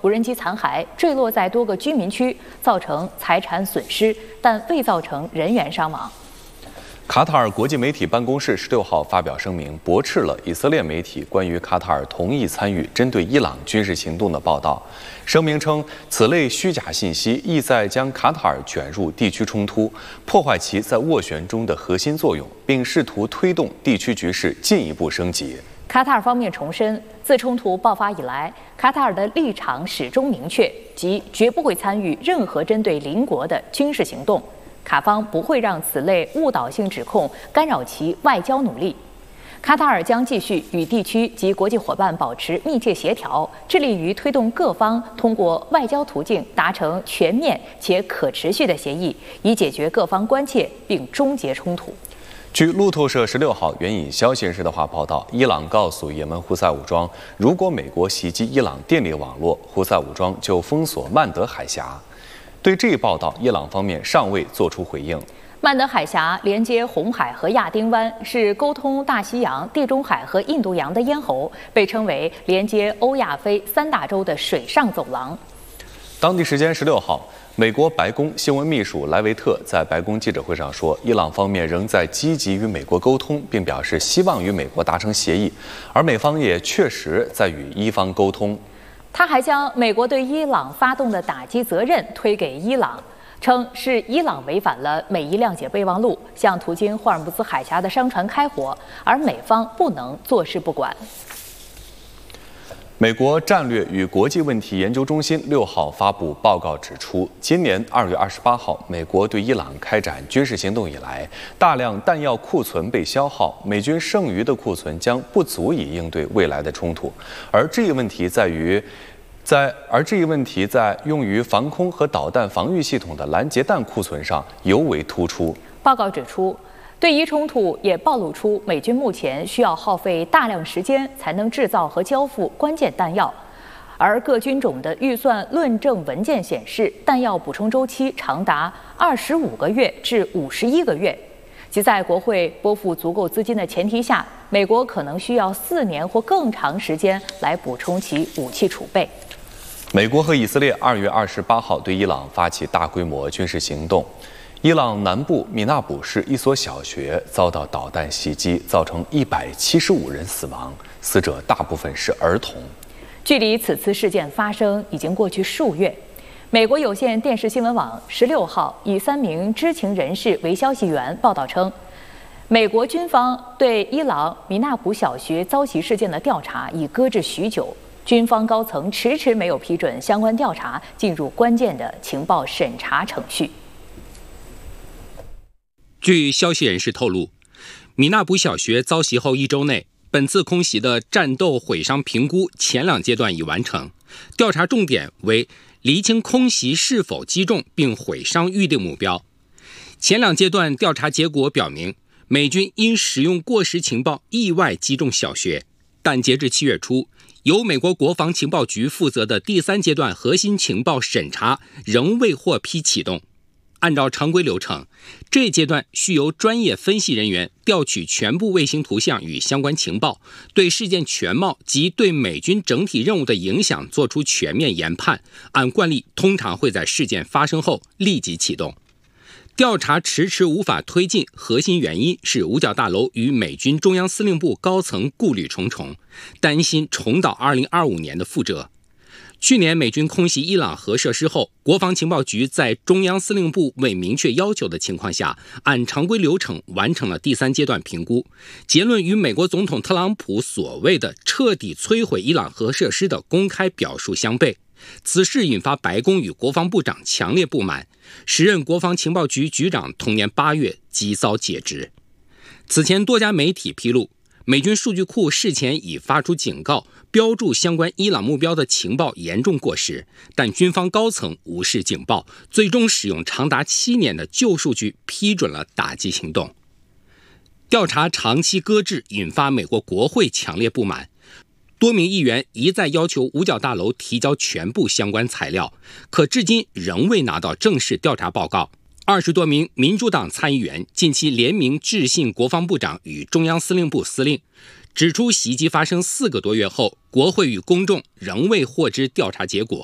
无人机残骸坠落在多个居民区，造成财产损失，但未造成人员伤亡。 卡塔尔国际媒体办公室16号发表声明，驳斥了以色列媒体关于卡塔尔同意参与针对伊朗军事行动的报道。声明称，此类虚假信息意在将卡塔尔卷入地区冲突，破坏其在斡旋中的核心作用，并试图推动地区局势进一步升级。 卡塔尔方面重申，自冲突爆发以来，卡塔尔的立场始终明确，即绝不会参与任何针对邻国的军事行动。卡方不会让此类误导性指控干扰其外交努力。卡塔尔将继续与地区及国际伙伴保持密切协调，致力于推动各方通过外交途径达成全面且可持续的协议，以解决各方关切并终结冲突。 据路透社16号援引消息人士的话报道，伊朗告诉也门胡塞武装，如果美国袭击伊朗电力网络，胡塞武装就封锁曼德海峡。对这一报道，伊朗方面尚未作出回应。 曼德海峡连接红海和亚丁湾，是沟通大西洋、地中海和印度洋的咽喉，被称为连接欧亚非3大洲的水上走廊。 当地时间16号，美国白宫新闻秘书莱维特在白宫记者会上说，伊朗方面仍在积极与美国沟通，并表示希望与美国达成协议，而美方也确实在与伊方沟通。 他还将美国对伊朗发动的打击责任推给伊朗，称是伊朗违反了美伊谅解备忘录，向途经霍尔木兹海峡的商船开火，而美方不能坐视不管。 美国战略与国际问题研究中心6号发布报告指出，今年2月28号，美国对伊朗开展军事行动以来，大量弹药库存被消耗，美军剩余的库存将不足以应对未来的冲突，而这一问题在用于防空和导弹防御系统的拦截弹库存上尤为突出。 报告指出，对伊冲突也暴露出美军目前需要耗费大量时间才能制造和交付关键弹药，而各军种的预算论证文件显示，弹药补充周期长达25个月至51个月，即在国会拨付足够资金的前提下，美国可能需要4年或更长时间来补充其武器储备。 美国和以色列2月28号对伊朗发起大规模军事行动。伊朗南部米纳卜市一所小学遭到导弹袭击，造成175人死亡，死者大部分是儿童。 距离此次事件发生已经过去数月。美国有线电视新闻网16号以3名知情人士为消息源报道称，美国军方对伊朗米纳卜小学遭袭事件的调查已搁置许久，军方高层迟迟没有批准相关调查进入关键的情报审查程序。 据消息人士透露，米纳卜小学遭袭后1周内，本次空袭的战斗毁伤评估前2阶段已完成，调查重点为厘清空袭是否击中并毁伤预定目标。前2阶段调查结果表明，美军因使用过时情报意外击中小学，但截至7月初，由美国国防情报局负责的第3阶段核心情报审查仍未获批启动。按照常规流程，这一阶段需由专业分析人员调取全部卫星图像与相关情报，对事件全貌及对美军整体任务的影响作出全面研判。按惯例，通常会在事件发生后立即启动。调查迟迟无法推进，核心原因是五角大楼与美军中央司令部高层顾虑重重，担心重蹈2025年的覆辙。去年美军空袭伊朗核设施后，国防情报局在中央司令部未明确要求的情况下，按常规流程完成了第3阶段评估，结论与美国总统特朗普所谓的彻底摧毁伊朗核设施的公开表述相悖。此事引发白宫与国防部长强烈不满，时任国防情报局局长同年8月即遭解职。此前多家媒体披露，美军数据库事前已发出警告，标注相关伊朗目标的情报严重过时，但军方高层无视警报，最终使用长达7年的旧数据批准了打击行动。调查长期搁置，引发美国国会强烈不满，多名议员一再要求五角大楼提交全部相关材料，可至今仍未拿到正式调查报告。20多名民主党参议员近期联名致信国防部长与中央司令部司令，指出袭击发生4个多月后，国会与公众仍未获知调查结果，